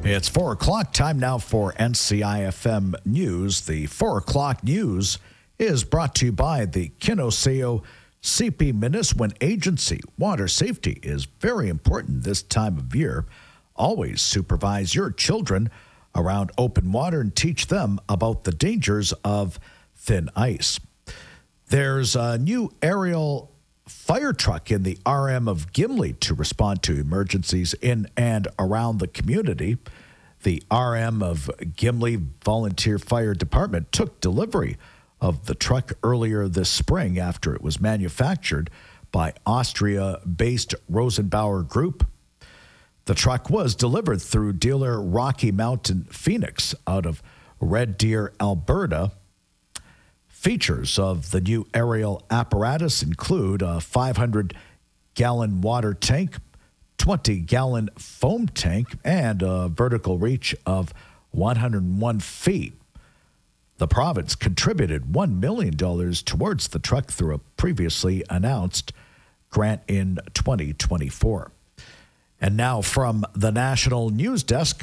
It's 4 o'clock. Time now for NCIFM News. The 4 o'clock news is brought to you by the Kinoseo CP Miniswin Agency. Water safety is very important this time of year. Always supervise your children around open water and teach them about the dangers of thin ice. There's a new aerial fire truck in the RM of Gimli to respond to emergencies in and around the community. The RM of Gimli Volunteer Fire Department took delivery of the truck earlier this spring after it was manufactured by Austria-based Rosenbauer Group. The truck was delivered through dealer Rocky Mountain Phoenix out of Red Deer, Alberta. Features of the new aerial apparatus include a 500-gallon water tank, 20-gallon foam tank, and a vertical reach of 101 feet. The province contributed $1 million towards the truck through a previously announced grant in 2024. And now from the National News Desk,